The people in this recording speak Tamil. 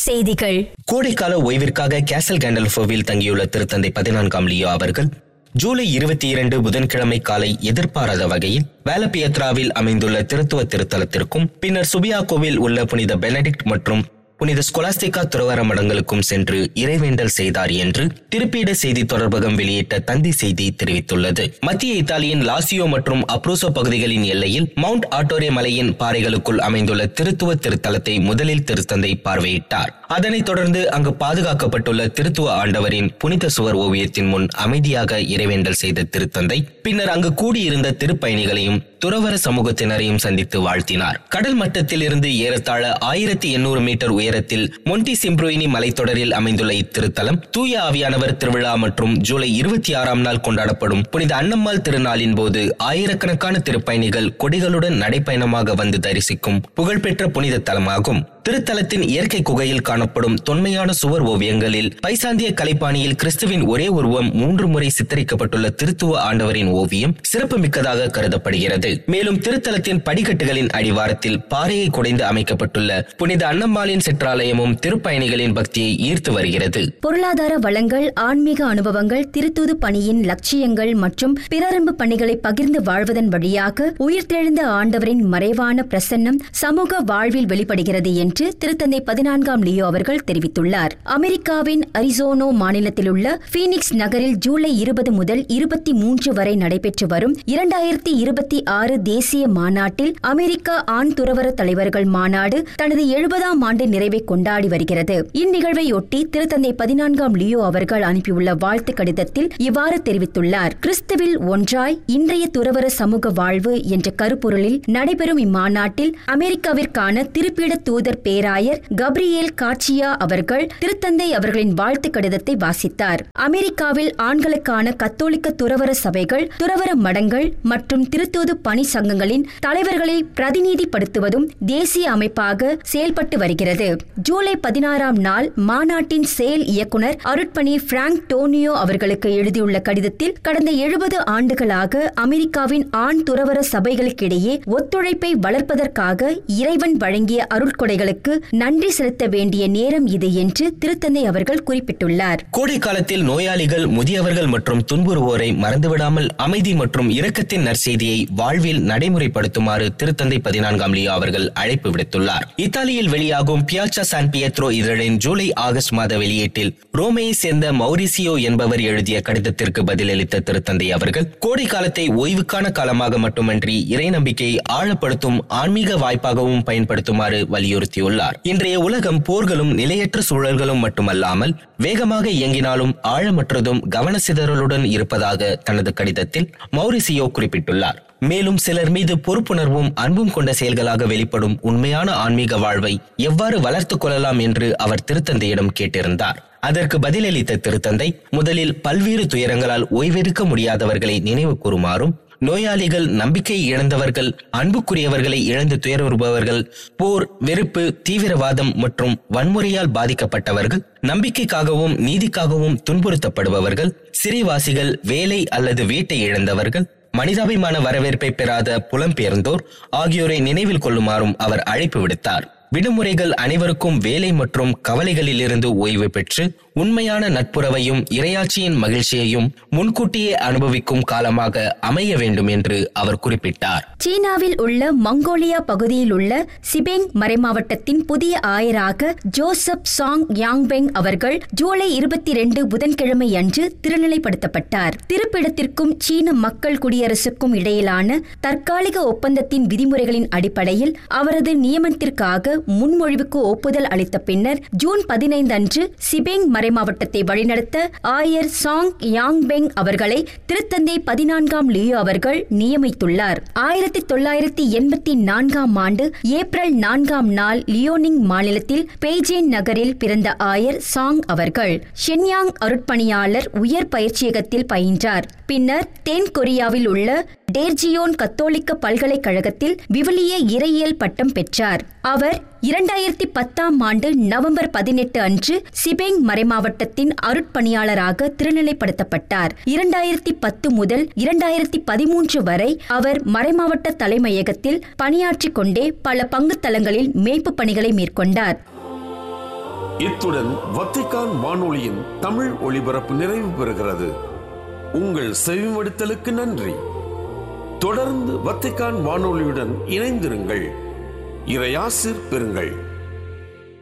செய்திகள். கோடைக்கால ஓய்விற்காக கேசல் கேண்டல்ஃபோவில் தங்கியுள்ள திருத்தந்தை 14ஆம் லியோ அவர்கள் ஜூலை 22 புதன்கிழமை காலை எதிர்பாராத வகையில் வேலபியத்ராவில் அமைந்துள்ள திருத்துவ திருத்தலத்திற்கும் பின்னர் சுபியாக்கோவில் உள்ள புனித பெனடிக்ட் மற்றும் புனித ஸ்கொலாஸ்டிகா துறவர மடங்களுக்கும் சென்று இறைவேண்டல் செய்தார் என்று திருப்பீட செய்தி தொடர்பகம் வெளியிட்ட தந்தி செய்தி தெரிவித்துள்ளது. மத்திய இத்தாலியின் லாசியோ மற்றும் அப்ரூசோ பகுதிகளின் எல்லையில் மவுண்ட் ஆட்டோரே மலையின் பாறைகளுக்குள் அமைந்துள்ள திருத்துவ திருத்தலத்தை முதலில் திருத்தந்தை பார்வையிட்டார். அதனைத் தொடர்ந்து அங்கு பாதுகாக்கப்பட்டுள்ள திருத்துவ ஆண்டவரின் புனித சுவர் ஓவியத்தின் முன் அமைதியாக இறைவேண்டல் செய்த திருத்தந்தை பின்னர் அங்கு கூடியிருந்த திருப்பயணிகளையும் துறவர சமூகத்தினரையும் சந்தித்து வாழ்த்தினார். கடல் மட்டத்தில் இருந்து ஏறத்தாழ 1800 மீட்டர் உயரத்தில் மொன்டி சிம்ப்ரோயினி மலைத்தொடரில் அமைந்துள்ள இத்திருத்தலம் தூய ஆவியானவர் திருவிழா மற்றும் ஜூலை 26ஆம் நாள் கொண்டாடப்படும் புனித அன்னம்மாள் திருநாளின் போது ஆயிரக்கணக்கான திருப்பயணிகள் கொடிகளுடன் நடைப்பயணமாக வந்து தரிசிக்கும் புகழ்பெற்ற புனித தலமாகும். திருத்தலத்தின் இயற்கை குகையில் காணப்படும் தொன்மையான சுவர் ஓவியங்களில் பைசாந்திய கலைப்பாணியில் கிறிஸ்துவின் ஒரே உருவம் 3 முறை சித்தரிக்கப்பட்டுள்ள திருத்துவ ஆண்டவரின் ஓவியம் சிறப்பு மிக்கதாக கருதப்படுகிறது. மேலும் திருத்தலத்தின் படிக்கட்டுகளின் அடிவாரத்தில் பாறையை குடைந்து அமைக்கப்பட்டுள்ள புனித அன்னம்மாளின் சிற்றாலயமும் திருப்பயணிகளின் பக்தியை ஈர்த்து வருகிறது. பொருளாதார வளங்கள், ஆன்மீக அனுபவங்கள், திருத்தூது பணியின் லட்சியங்கள் மற்றும் பிறரன்பு பணிகளை பகிர்ந்து வாழ்வதன் வழியாக உயிர்த்தெழுந்த ஆண்டவரின் மறைவான பிரசன்னம் சமூக வாழ்வில் வெளிப்படுகிறது என்று திருத்தந்தை 14ஆம் லியோ அவர்கள் தெரிவித்துள்ளார். அமெரிக்காவின் அரிசோனா மாநிலத்தில் உள்ள பீனிக்ஸ் நகரில் ஜூலை 20 முதல் 23 வரை நடைபெற்று வரும் 2026 தேசிய மாநாட்டில் அமெரிக்கா ஆண் துறவர தலைவர்கள் மாநாடு தனது 70ஆம் ஆண்டு நிறைவை கொண்டாடி வருகிறது. இந்நிகழ்வையொட்டி திருத்தந்தை 14ஆம் லியோ அவர்கள் அனுப்பியுள்ள வாழ்த்து கடிதத்தில் இவ்வாறு தெரிவித்துள்ளார். கிறிஸ்துவில் ஒன்றாய் இன்றைய துறவர சமூக வாழ்வு என்ற கருப்பொருளில் நடைபெறும் இம்மாநாட்டில் அமெரிக்காவிற்கான திருப்பீட தூதர் பேராயர் கப்ரியேல் கார்சியா அவர்கள் திருத்தந்தை அவர்களின் வாழ்த்து கடிதத்தை வாசித்தார். அமெரிக்காவில் ஆண்களுக்கான கத்தோலிக்க துறவர சபைகள், துறவர மடங்கள் மற்றும் திருத்தூது பணி சங்கங்களின் தலைவர்களை பிரதிநிதிப்படுத்துவதும் தேசிய அமைப்பாக செயல்பட்டு வருகிறது. ஜூலை 16ஆம் நாள் மாநாட்டின் செயல் இயக்குனர் அருட்பணி பிராங்க் டோனியோ அவர்களுக்கு எழுதியுள்ள கடிதத்தில் கடந்த 70 ஆண்டுகளாக அமெரிக்காவின் ஆண் துறவர சபைகளுக்கிடையே ஒத்துழைப்பை வளர்ப்பதற்காக இறைவன் வழங்கிய அருட்கொடைகளுக்கு நன்றி செலுத்த வேண்டிய நேரம் இது என்று திருத்தந்தை அவர்கள் குறிப்பிட்டுள்ளார். கோடை காலத்தில் நோயாளிகள், முதியவர்கள் மற்றும் துன்புறுவோரை மறந்துவிடாமல் அமைதி மற்றும் இரக்கத்தின் நற்செய்தியை வாழ்வில் நடைமுறைப்படுத்துமாறு திருத்தந்தை 14ஆம் லியோ அவர்கள் அழைப்பு விடுத்துள்ளார். இத்தாலியில் வெளியாகும் பியாச்சா சான் பியத்ரோ இதழின் ஜூலை ஆகஸ்ட் மாத வெளியீட்டில் ரோமையை சேர்ந்த மௌரிசியோ என்பவர் எழுதிய கடிதத்திற்கு பதிலளித்த திருத்தந்தை அவர்கள் கோடை காலத்தை ஓய்வுக்கான காலமாக மட்டுமன்றி இறை நம்பிக்கையை ஆழப்படுத்தும் ஆன்மீக வாய்ப்பாகவும் பயன்படுத்துமாறு வலியுறுத்தியுள்ளார். இன்றைய உலகம் போர்களும் நிலையற்ற சூழல்களும் மட்டுமல்லாமல் வேகமாக இயங்கினாலும் ஆழமற்றதும் கவனசிதறலுடன் இருப்பதாக தனது கடிதத்தில் மௌரிசியோ குறிப்பிட்டுள்ளார். மேலும் சிலர் மீது பொறுப்புணர்வும் அன்பும் கொண்ட செயல்களாக வெளிப்படும் உண்மையான ஆன்மீக வாழ்வை எவ்வாறு வளர்த்துக் கொள்ளலாம் என்று அவர் திருத்தந்தையிடம் கேட்டிருந்தார். அதற்கு பதிலளித்த திருத்தந்தை முதலில் பல்வேறு துயரங்களால் ஓய்வெடுக்க முடியாதவர்களை நினைவு கூறுமாறும், நோயாளிகள், நம்பிக்கை இழந்தவர்கள், அன்புக்குரியவர்களை இழந்து துயருறுபவர்கள், போர், வெறுப்பு, தீவிரவாதம் மற்றும் வன்முறையால் பாதிக்கப்பட்டவர்கள், நம்பிக்கைக்காகவும் நீதிக்காகவும் துன்புறுத்தப்படுபவர்கள், சிறைவாசிகள், வேலை அல்லது வீட்டை இழந்தவர்கள், மனிதாபிமான வரவேற்பை பெறாத புலம்பெயர்ந்தோர் ஆகியோரை நினைவில் கொள்ளுமாறும் அவர் அழைப்பு விடுத்தார். விடுமுறைகள் அனைவருக்கும் வேலை மற்றும் கவலைகளில் இருந்து ஓய்வு பெற்று உண்மையான நட்புறவையும் இறையாட்சியின் மகிழ்ச்சியையும் முன்கூட்டியே அனுபவிக்கும் காலமாக அமைய வேண்டும் என்று அவர் குறிப்பிட்டார். சீனாவில் உள்ள மங்கோலியா பகுதியில் உள்ள சிபெங் மறைமாவட்டத்தின் புதிய ஆயராக ஜோசப் சாங் யாங்பெங் அவர்கள் ஜூலை 22 புதன்கிழமை அன்று திருநிலைப்படுத்தப்பட்டார். திருப்பிடத்திற்கும் சீன மக்கள் குடியரசுக்கும் இடையிலான தற்காலிக ஒப்பந்தத்தின் விதிமுறைகளின் அடிப்படையில் அவரது நியமனத்திற்காக முன்மொழிவுக்கு ஒப்புதல் அளித்த பின்னர் ஜூன் 15 அன்று சிபெங் மறைமாவட்டத்தை வழிநடத்த ஆயர் சாங் யாங்பெங் அவர்களை திருத்தந்தை 14ஆம் லியோ அவர்கள் நியமித்துள்ளார். 1984ஆம் ஆண்டு ஏப்ரல் 4ஆம் நாள் லியோனிங் மாநிலத்தில் பெய்ஜிங் நகரில் பிறந்த ஆயர் சாங் அவர்கள் ஷென்யாங் அருட்பணியாளர் உயர் பயிற்சியகத்தில் பயின்றார். பின்னர் தென் கொரியாவில் உள்ள டேர்ஜியோன் கத்தோலிக்க பல்கலைக்கழகத்தில் விவிலிய இறையியல் பட்டம் பெற்றார். அவர் 2010ஆம் ஆண்டு நவம்பர் 18 அன்று சிபெங் மறைமாவட்டத்தின் அருட்பணியாளராக திருநிலைப்படுத்தப்பட்டார். 2010 முதல் 2013 வரை அவர் மறைமாவட்ட தலைமையகத்தில் பணியாற்றிக் கொண்டே பல பங்குத்தலங்களில் மேய்ப்பு பணிகளை மேற்கொண்டார். இத்துடன் வத்திக்கான் வானொலியின் தமிழ் ஒளிபரப்பு நிறைவு பெறுகிறது. உங்கள் செவிமடுத்தலுக்கு நன்றி. தொடர்ந்து வத்திக்கான் வானொலியுடன் இணைந்திருங்கள். இறையாசிர் பெறுங்கள்.